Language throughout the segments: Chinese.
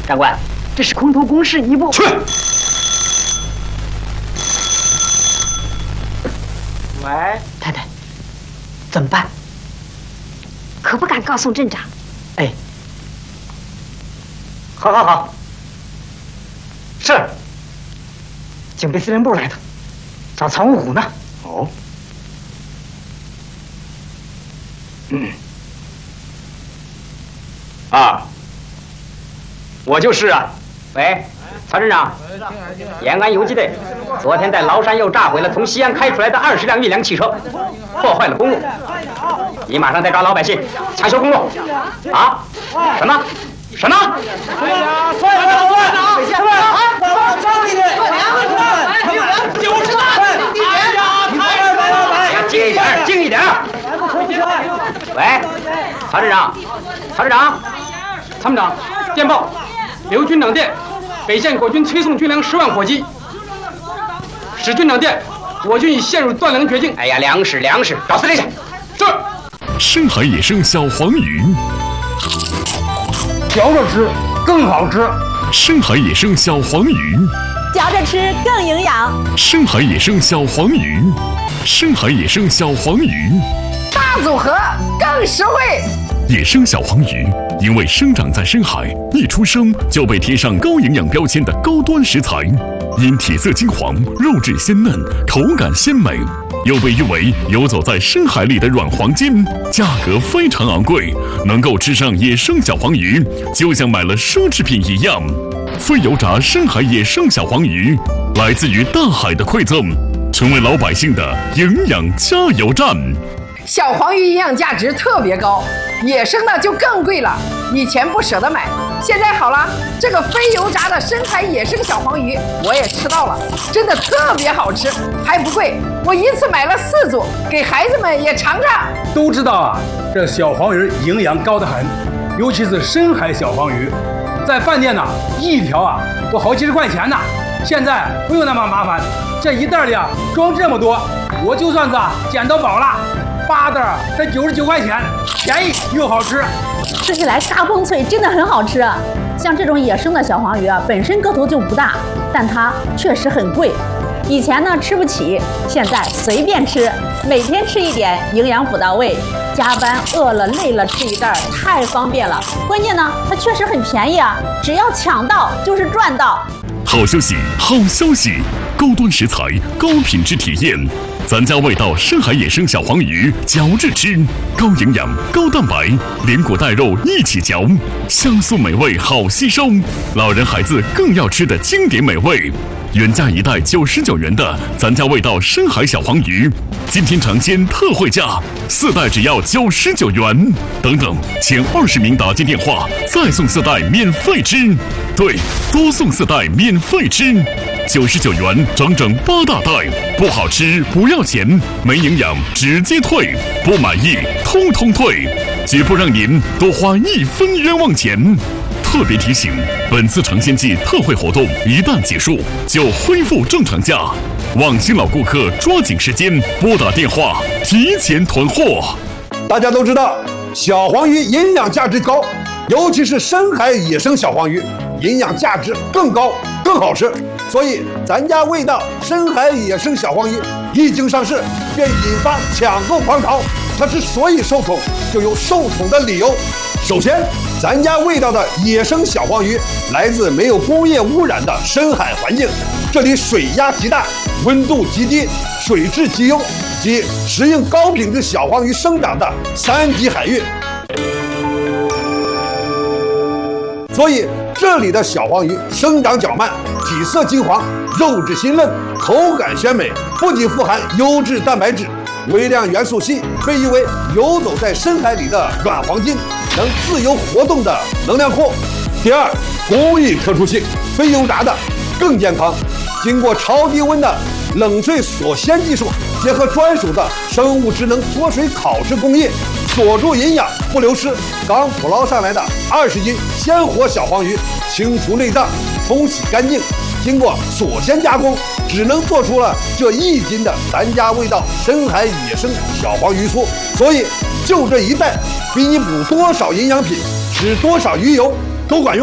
长官，这是空头公事，你不去。 喂，太太，怎么办？ 可不敢告诉镇长。 哎，好，是警备司令部来的，找曹文虎呢。 哦， 我就是啊。喂，曹镇长，延安游击队昨天在崂山又炸毁了从西安开出来的20辆运粮汽车，破坏了公路。你马上再抓老百姓，抢修公路。啊？什么？ 快点， 静一点。喂，曹镇长，参谋长，电报，刘军长电，北线国军催送军粮10万火急。使军长电，我军已陷入断粮绝境。哎呀，粮食，找司令去。是。 深海野生小黄鱼， 嚼着吃更好吃。 深海野生小黄鱼， 嚼着吃更营养。 深海野生小黄鱼， 大组合更实惠。 野生小黄鱼因为生长在深海，一出生就被贴上高营养标签的高端食材，因体色金黄、肉质鲜嫩、口感鲜美，又被誉为游走在深海里的软黄金，价格非常昂贵。能够吃上野生小黄鱼，就像买了奢侈品一样。非油炸深海野生小黄鱼，来自于大海的馈赠，成为老百姓的营养加油站。 小黄鱼营养价值特别高，野生的就更贵了。以前不舍得买，现在好了，这个非油炸的深海野生小黄鱼我也吃到了，真的特别好吃，还不贵。我一次买了4组，给孩子们也尝尝。 都知道啊，这小黄鱼营养高得很，尤其是深海小黄鱼，在饭店呢一条啊都好几十块钱呢。现在不用那么麻烦，这一袋里啊装这么多，我就算是捡到宝了。8袋才99块钱，便宜又好吃， 吃起来沙崩脆，真的很好吃。像这种野生的小黄鱼啊，本身个头就不大，但它确实很贵。以前呢吃不起，现在随便吃，每天吃一点，营养补到位。加班饿了累了吃一袋，太方便了。关键呢，它确实很便宜啊，只要抢到就是赚到。 好消息，好消息！高端食材，高品质体验。咱家味道深海野生小黄鱼，嚼着吃，高营养、高蛋白，连骨带肉一起嚼，香酥美味，好吸收。老人孩子更要吃的经典美味。原价1袋99元的咱家味道深海小黄鱼，今天尝鲜特惠价，4袋只要99元。等等，前20名打进电话，再送4袋免费吃。对，多送4袋免费吃，99元整整8大袋，不好吃不要钱，没营养直接退，不满意通通退，绝不让您多花1分冤枉钱。特别提醒，本次尝鲜季特惠活动一旦结束，就恢复正常价。望新老顾客抓紧时间拨打电话，提前囤货。 大家都知道，小黄鱼营养价值高，尤其是深海野生小黄鱼，营养价值更高，更好吃。所以，咱家味道深海野生小黄鱼一经上市，便引发抢购狂潮。它之所以受宠，就有受宠的理由。首先，咱家味道的野生小黄鱼来自没有工业污染的深海环境，这里水压极大，温度极低，水质极优，即适应高品质小黄鱼生长的3级海域。所以这里的小黄鱼生长较慢，体色金黄，肉质鲜嫩，口感鲜美，不仅富含优质蛋白质，微量元素硒，被誉为游走在深海里的软黄金，能自由活动的能量库。第二，工艺特殊性，非油炸的更健康，经过超低温的冷萃锁鲜技术，结合专属的生物智能脱水烤制工艺，锁住营养不流失。刚捕捞上来的20斤鲜活小黄鱼，清除内脏，冲洗干净，经过锁鲜加工，只能做出了这1斤的咱家味道深海野生小黄鱼酥。所以就这一袋，比你补多少营养品、吃多少鱼油都管用。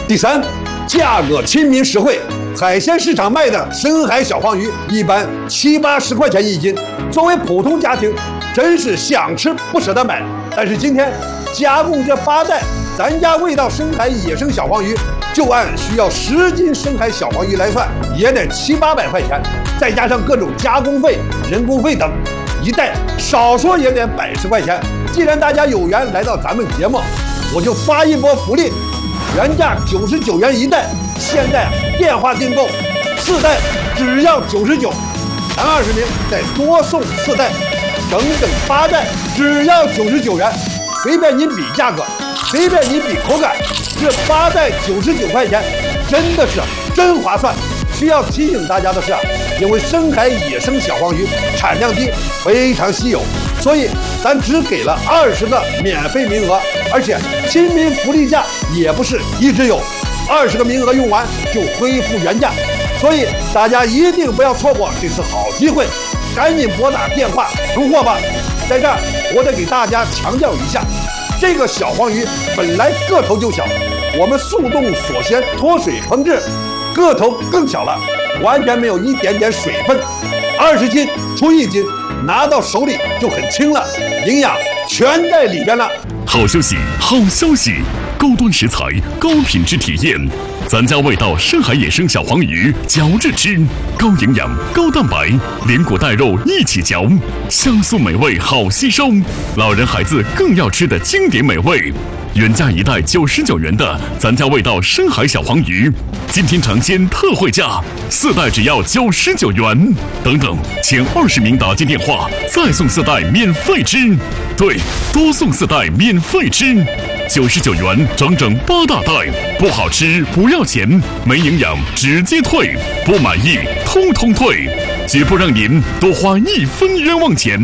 第三，价格亲民实惠。海鲜市场卖的深海小黄鱼一般70、80块钱一斤，作为普通家庭，真是想吃不舍得买。但是今天加工这8袋，咱家味道深海野生小黄鱼，就按需要10斤深海小黄鱼来算，也得700、800块钱，再加上各种加工费、人工费等，一袋少说也得110块钱。既然大家有缘来到咱们节目，我就发一波福利，原价99元一袋，现在电话订购4袋只要99，咱20名再多送4袋，整整8袋只要99元，随便您比价格，随便您比口感，这8袋99块钱真的是真划算。需要提醒大家的是，因为深海野生小黄鱼产量低，非常稀有，所以咱只给了20个免费名额，而且亲民福利价也不是一直有，20个名额用完就恢复原价，所以大家一定不要错过这次好机会，赶紧拨打电话囤货吧。在这儿我得给大家强调一下，这个小黄鱼本来个头就小，我们速冻锁鲜脱水烹制，个头更小了，完全没有一点点水分，20斤出1斤，拿到手里就很轻了，营养全在里边了。 好消息，好消息！高端食材，高品质体验，咱家味道深海野生小黄鱼，嚼着吃，高营养、高蛋白，连骨带肉一起嚼，香酥美味，好吸收，老人孩子更要吃的经典美味。原价1袋99元的咱家味道深海小黄鱼，今天尝鲜特惠价，4袋只要99元。等等，前20名打进电话，再送4袋免费吃。对，多送4袋免费吃，99元整整8大袋，不好吃不要钱，没营养直接退，不满意通通退，绝不让您多花1分冤枉钱。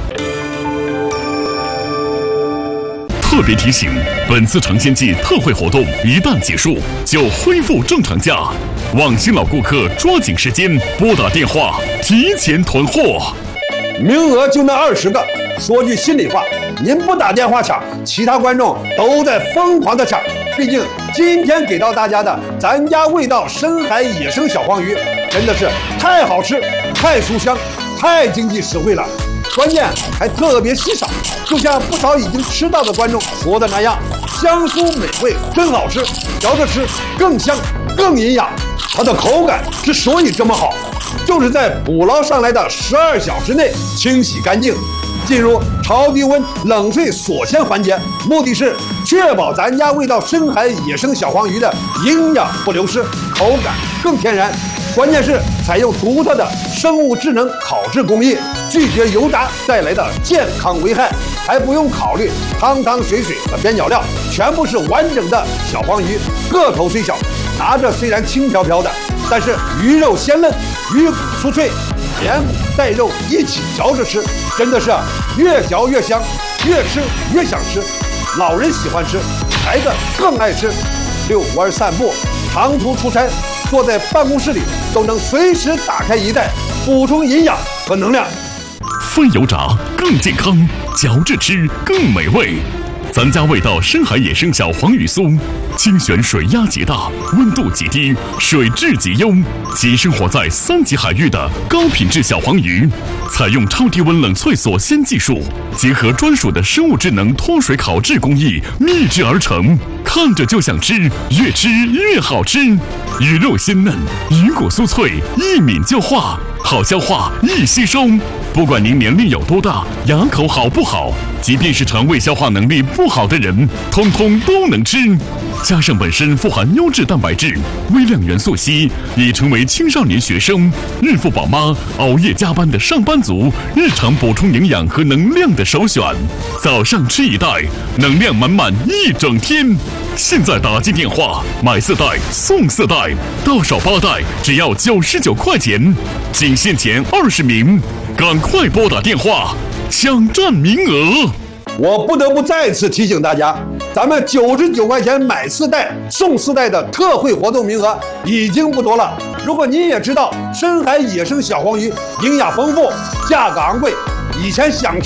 特别提醒，本次尝鲜季特惠活动一旦结束，就恢复正常价。望新老顾客抓紧时间拨打电话，提前囤货。 名额就那20个，说句心里话，您不打电话抢，其他观众都在疯狂的抢。毕竟今天给到大家的咱家味道深海野生小黄鱼，真的是太好吃、太酥香、太经济实惠了。关键还特别稀少，就像不少已经吃到的观众说的那样，香酥美味，真好吃，嚼着吃更香更营养。它的口感之所以这么好，就是在捕捞上来的12小时内清洗干净，进入超低温冷萃锁鲜环节，目的是确保咱家味道深海野生小黄鱼的营养不流失，口感更天然。关键是采用独特的生物智能烤制工艺，拒绝油炸带来的健康危害，还不用考虑汤汤水水和边角料，全部是完整的小黄鱼，个头虽小，拿着虽然轻飘飘的，但是鱼肉鲜嫩，鱼骨酥脆，连骨带肉一起嚼着吃，真的是越嚼越香，越吃越想吃。老人喜欢吃，孩子更爱吃。遛弯散步，长途出差，坐在办公室里都能随时打开1袋，补充营养和能量。 非油炸更健康，嚼着吃更美味。咱家味道深海野生小黄鱼酥，精选水压极大，温度极低，水质极优，即生活在3级海域的高品质小黄鱼，采用超低温冷萃锁鲜技术，结合专属的生物智能脱水烤制工艺秘制而成，看着就想吃，越吃越好吃。鱼肉鲜嫩，鱼骨酥脆，一抿就化，好消化，易吸收。不管您年龄有多大，牙口好不好，即便是肠胃消化能力不好的人，通通都能吃。加上本身富含优质蛋白质、微量元素硒，已成为青少年学生、孕妇宝妈、熬夜加班的上班族日常补充营养和能量的首选。早上吃1袋，能量满满一整天。现在打进电话，买4袋送4袋，到手8袋只要99块钱，仅限前20名，赶快拨打电话抢占名额。 我不得不再次提醒大家，咱们99块钱买4袋送4袋的特惠活动名额已经不多了。如果您也知道深海野生小黄鱼营养丰富，价格昂贵，以前想吃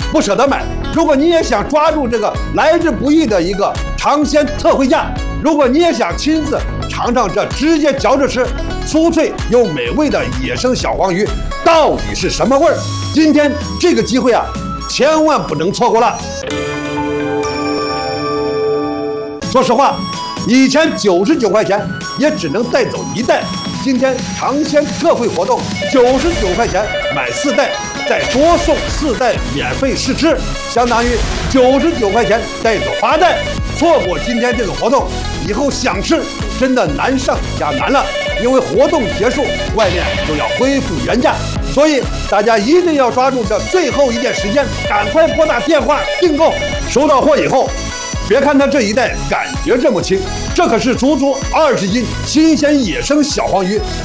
不舍得买。如果你也想抓住这个来之不易的一个尝鲜特惠价，如果你也想亲自尝尝这直接嚼着吃、酥脆又美味的野生小黄鱼到底是什么味儿，今天这个机会啊，千万不能错过了。说实话，以前99块钱也只能带走1袋，今天尝鲜特惠活动，99块钱买4袋，再多送4袋免费试吃，相当于99块钱带走8袋。错过今天这个活动，以后想吃真的难上加难了，因为活动结束，外面就要恢复原价。所以大家一定要抓住这最后一点时间，赶快拨打电话订购。收到货以后，别看它这一袋感觉这么轻，这可是足足20斤新鲜野生小黄鱼，